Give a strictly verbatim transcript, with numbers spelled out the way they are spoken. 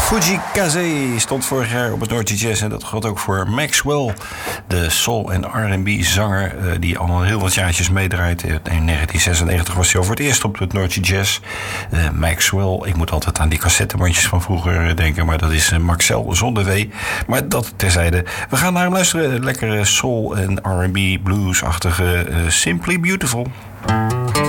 Fujii Kaze stond vorig jaar op het Noordje Jazz. En dat geldt ook voor Maxwell, de soul- en R en B-zanger... Uh, die al heel wat jaartjes meedraait. In negentien zesennegentig was hij al voor het eerst op het Noordje Jazz. Uh, Maxwell, ik moet altijd aan die cassettebandjes van vroeger denken... maar dat is uh, Maxel zonder W. Maar dat terzijde. We gaan naar hem luisteren. Lekkere soul- en R en B, blues-achtige uh, Simply Beautiful.